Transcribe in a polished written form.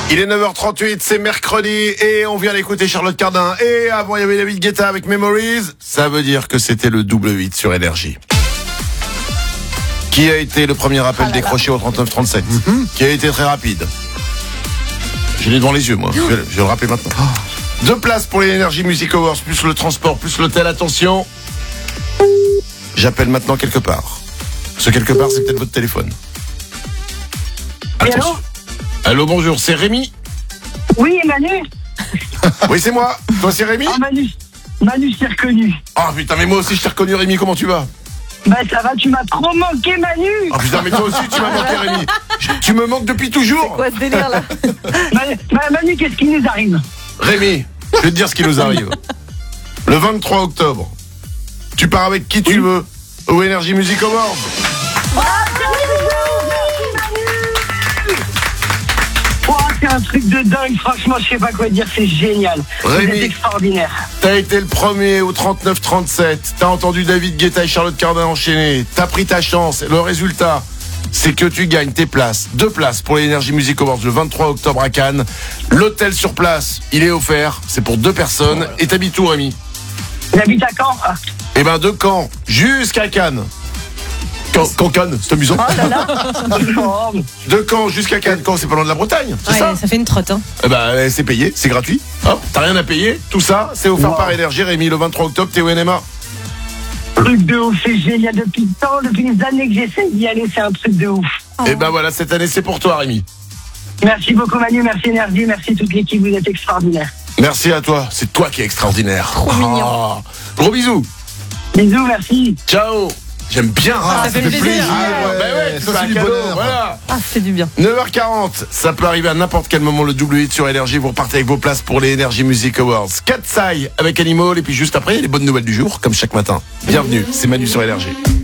Il est 9h38, c'est mercredi et on vient d'écouter Charlotte Cardin. Et avant, il y avait David Guetta avec Memories. Ça veut dire que c'était le double 8 sur Énergie. Qui a été le premier appel décroché au 39-37 Qui a été très rapide. Je l'ai devant les yeux, moi. Je vais le rappeler maintenant. 2 places pour les Energy Music Awards, plus le transport, plus l'hôtel. Attention. J'appelle maintenant quelque part. Ce quelque part, c'est peut-être votre téléphone. Attention. Allô, bonjour, c'est Rémi? Oui, Manu. Oui, c'est moi. Toi, c'est Rémi? Ah, Manu, je t'ai reconnu. Oh putain, mais moi aussi, je t'ai reconnu, Rémi. Comment tu vas? Bah, ça va, tu m'as trop manqué, Manu. Oh putain, mais toi aussi, tu m'as manqué, Rémi. Tu me manques depuis toujours. C'est quoi ce délire là? Manu, qu'est-ce qui nous arrive? Rémi, je vais te dire ce qui nous arrive. Le 23 octobre, tu pars avec qui tu veux au Energy Music Awards. C'est un truc de dingue, franchement, je sais pas quoi dire, c'est génial. Rémi, c'est extraordinaire. T'as été le premier au 39-37, t'as entendu David Guetta et Charlotte Cardin enchaîner, t'as pris ta chance, le résultat, c'est que tu gagnes tes places, 2 places pour les Energy Music Awards le 23 octobre à Cannes. L'hôtel sur place, il est offert, c'est pour 2 personnes. Et t'habites où, Rémi? J'habite à Caen. Eh ben, de Caen jusqu'à Cannes. Cannes, c'est amusant. Oh là là. De Caen jusqu'à Cannes. Caen, c'est pas loin de la Bretagne, c'est ça? Ça fait une trotte, hein. Eh ben, c'est payé, c'est gratuit. Hop, t'as rien à payer. Tout ça, c'est offert par Énergie. Rémi, le 23 octobre, t'es au NMA. Truc de ouf, c'est génial. Depuis des années que j'essaie d'y aller, c'est un truc de ouf. Et ben voilà, cette année, c'est pour toi, Rémi. Merci beaucoup, Manu, merci Énergie, merci toute l'équipe, vous êtes extraordinaires. Merci à toi, c'est toi qui es extraordinaire. Trop mignon. Gros bisous. Bisous, merci. Ciao. J'aime bien. Ça fait plaisir. Ça c'est du bonheur. Voilà. Ah, c'est du bien. 9h40, ça peut arriver à n'importe quel moment, le double hit sur Énergie. Vous repartez avec vos places pour les Energy Music Awards. Katsai avec Animal, et puis juste après, les bonnes nouvelles du jour, comme chaque matin. Bienvenue, c'est Manu sur Énergie.